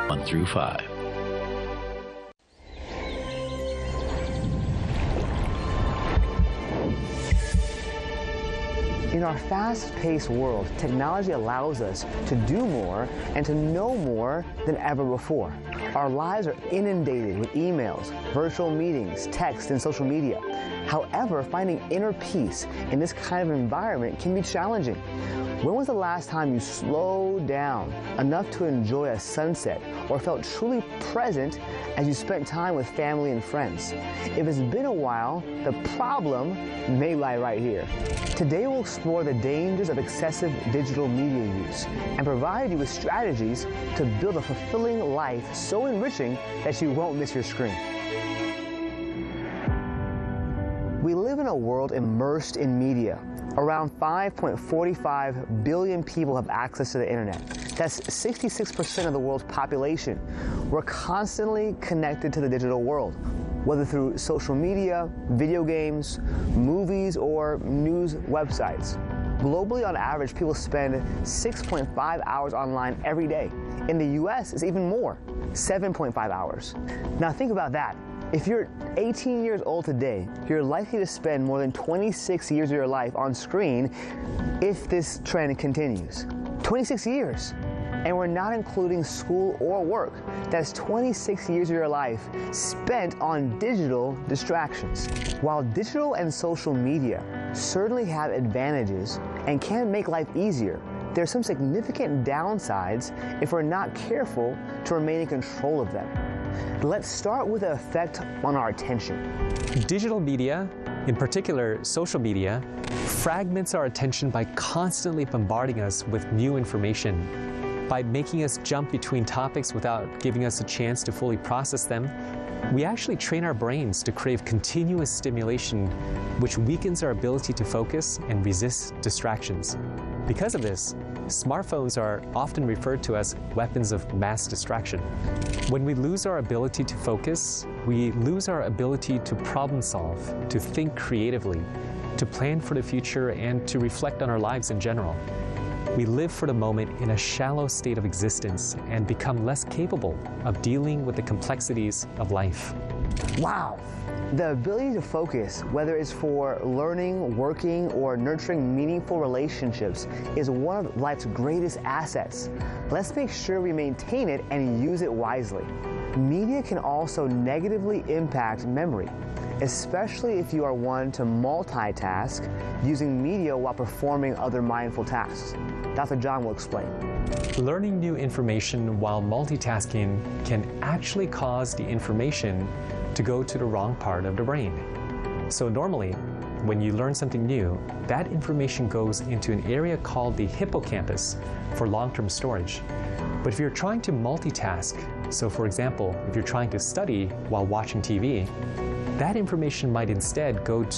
1 through 5. In our fast-paced world, technology allows us to do more and to know more than ever before. Our lives are inundated with emails, virtual meetings, text, and social media. However, finding inner peace in this kind of environment can be challenging. When was the last time you slowed down enough to enjoy a sunset or felt truly present as you spent time with family and friends? If it's been a while, the problem may lie right here. Today we'll explore the dangers of excessive digital media use and provide you with strategies to build a fulfilling life so enriching that you won't miss your screen. We live in a world immersed in media. Around 5.45 billion people have access to the internet. That's 66% of the world's population. We're constantly connected to the digital world, whether through social media, video games, movies, or news websites. Globally, on average, people spend 6.5 hours online every day. In the US, it's even more, 7.5 hours. Now think about that. If you're 18 years old today, you're likely to spend more than 26 years of your life on screen if this trend continues. 26 years. And we're not including school or work. That's 26 years of your life spent on digital distractions. While digital and social media certainly have advantages and can make life easier, there's some significant downsides if we're not careful to remain in control of them. Let's start with the effect on our attention. Digital media, in particular social media, fragments our attention by constantly bombarding us with new information. By making us jump between topics without giving us a chance to fully process them, we actually train our brains to crave continuous stimulation, which weakens our ability to focus and resist distractions. Because of this, smartphones are often referred to as weapons of mass distraction. When we lose our ability to focus, we lose our ability to problem solve, to think creatively, to plan for the future, and to reflect on our lives in general. We live for the moment in a shallow state of existence and become less capable of dealing with the complexities of life. Wow! The ability to focus, whether it's for learning, working, or nurturing meaningful relationships, is one of life's greatest assets. Let's make sure we maintain it and use it wisely. Media can also negatively impact memory, especially if you are one to multitask using media while performing other mindful tasks. Dr. John will explain. Learning new information while multitasking can actually cause the information to go to the wrong part of the brain. So normally, when you learn something new, that information goes into an area called the hippocampus for long-term storage. But if you're trying to multitask, so for example, if you're trying to study while watching TV, that information might instead go